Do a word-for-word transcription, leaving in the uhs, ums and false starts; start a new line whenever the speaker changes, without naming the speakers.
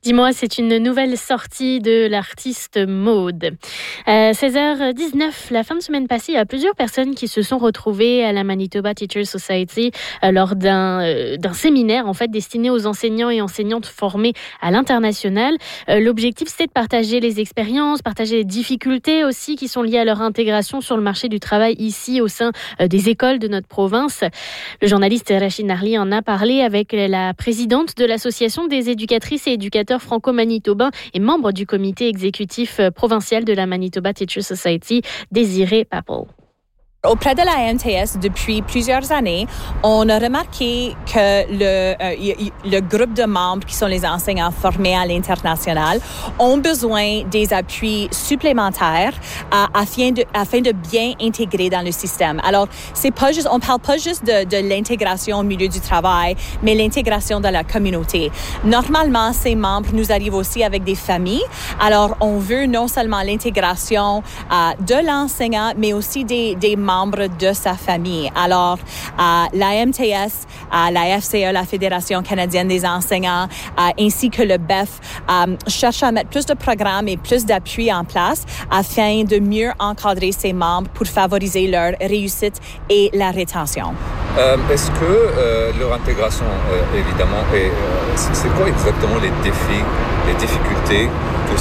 Dis-moi, c'est une nouvelle sortie de l'artiste Maude. Euh, seize heures dix-neuf, la fin de semaine passée, il y a plusieurs personnes qui se sont retrouvées à la Manitoba Teachers Society euh, lors d'un, euh, d'un séminaire en fait destiné aux enseignants et enseignantes formés à l'international. Euh, l'objectif, c'était de partager les expériences, partager les difficultés aussi qui sont liées à leur intégration sur le marché du travail ici au sein euh, des écoles de notre province. Le journaliste Rachid Narli en a parlé avec la présidente de l'Association des éducatrices et éducateurs franco-manitobains et membre du comité exécutif provincial de la Manitoba Teachers Society, Désirée Papel.
Auprès de la M T S, depuis plusieurs années, on a remarqué que le, euh, le groupe de membres qui sont les enseignants formés à l'international ont besoin des appuis supplémentaires euh, afin, de, afin de bien intégrer dans le système. Alors, c'est pas juste, on parle pas juste de, de l'intégration au milieu du travail, mais l'intégration dans la communauté. Normalement, ces membres nous arrivent aussi avec des familles. Alors, on veut non seulement l'intégration euh, de l'enseignant, mais aussi des, des membres membre de sa famille. Alors, euh, la M T S, euh, la F C E, la Fédération canadienne des enseignants, euh, ainsi que le B E F, euh, cherchent à mettre plus de programmes et plus d'appui en place afin de mieux encadrer ses membres pour favoriser leur réussite et la rétention.
Euh, est-ce que euh, leur intégration, euh, évidemment, est, euh, c'est quoi exactement les défis, les difficultés que